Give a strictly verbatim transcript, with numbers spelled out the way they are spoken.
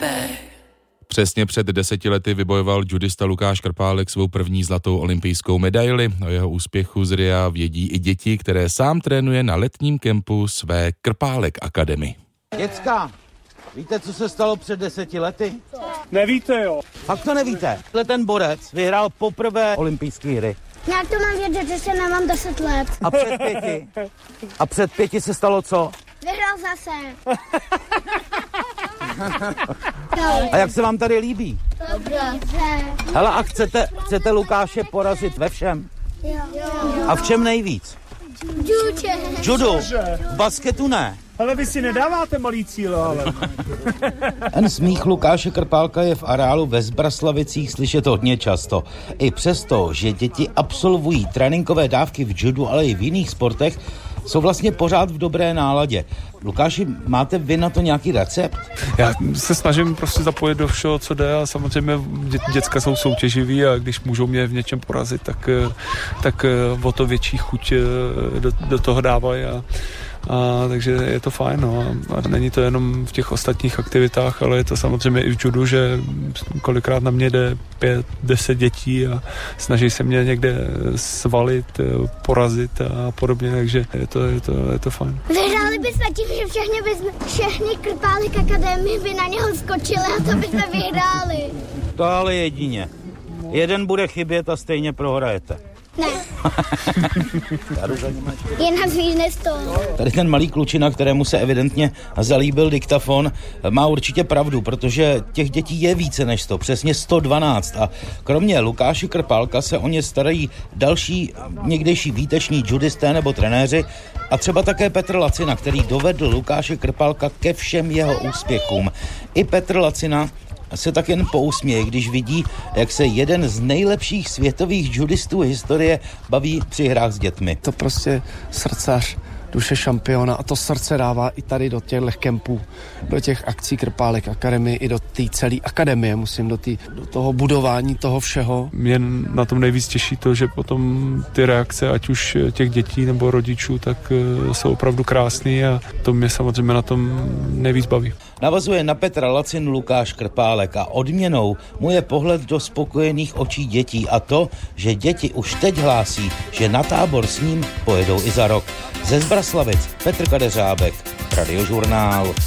Přesně před deseti lety vybojoval judista Lukáš Krpálek svou první zlatou olympijskou medaili. O jeho úspěchu z Ria vědí i děti, které sám trénuje na letním kempu své Krpálek Academy. Děcka, víte, co se stalo před deseti lety? Nevíte, jo. Fakt to nevíte? Ten borec vyhrál poprvé olympijské hry. Jak to mám vědět, že se nemám deset let? A před pěti? A před pěti se stalo co? Vyhrál zase. A jak se vám tady líbí? Dobře. Hele, a chcete, chcete Lukáše porazit ve všem? Jo. A v čem nejvíc? Juče. Judu? V basketu ne. Ale vy si nedáváte malý cíl, ale... Ten smích Lukáše Krpálka je v areálu ve Zbraslavicích slyšet hodně často. I přesto, že děti absolvují tréninkové dávky v judu, ale i v jiných sportech, jsou vlastně pořád v dobré náladě. Lukáši, máte vy na to nějaký recept? Já se snažím prostě zapojit do všeho, co jde, a samozřejmě dě, děcka jsou soutěživí a když můžou mě v něčem porazit, tak, tak o to větší chuť do, do toho dávají. A, a takže je to fajn, no. A není to jenom v těch ostatních aktivitách, ale je to samozřejmě i v judu, že kolikrát na mě jde pět, deset dětí a snaží se mě někde svalit, porazit a podobně, takže je to, je to, je to fajn. Vyhráli bychom tím, že všechny, bychom, všechny Krpálek Akademie by na něho skočili a to bychom vyhráli. To ale jedině. Jeden bude chybět a stejně prohrajete. Ne. Jen nás víc nestojí. Tady ten malý klučina, kterému se evidentně zalíbil diktafon, má určitě pravdu, protože těch dětí je více než sto, přesně sto dvanáct. A kromě Lukáše Krpálka se o ně starají další někdejší výteční judisté nebo trenéři a třeba také Petr Lacina, který dovedl Lukáše Krpálka ke všem jeho úspěchům. I Petr Lacina se tak jen pousměje, když vidí, jak se jeden z nejlepších světových judistů historie baví při hrách s dětmi. To prostě srdcař, duše šampiona a to srdce dává i tady do těchto kempů, do těch akcí Krpálek Academy i do té celé akademie, musím do, tý, do toho budování toho všeho. Mě na tom nejvíc těší to, že potom ty reakce, ať už těch dětí nebo rodičů, tak jsou opravdu krásný a to mě samozřejmě na tom nejvíc baví. Navazuje na Petra Lacinu Lukáš Krpálek a odměnou mu je pohled do spokojených očí dětí a to, že děti už teď hlásí, že na tábor s ním pojedou i za rok. Ze Zbraslavic Petr Kadeřábek, Radiožurnál.